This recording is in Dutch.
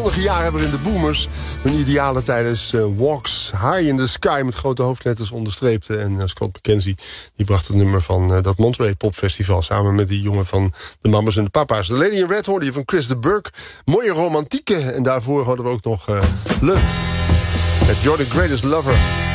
zonnige jaren waarin de boomers hun idealen tijdens Walks High in the Sky met grote hoofdletters onderstreepten. En Scott McKenzie die bracht het nummer van dat Monterey Pop Festival samen met die jongen van de Mamas en de Papa's. De Lady in Red hoorde je van Chris de Burgh. Mooie romantieke. En daarvoor hadden we ook nog Love met You're the Greatest Lover.